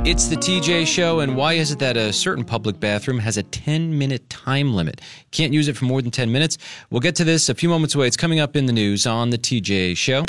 It's the TJ Show, and why is it that a certain public bathroom has a 10-minute time limit? Can't use it for more than 10 minutes? We'll get to this a few moments away. It's coming up in the news on the TJ Show.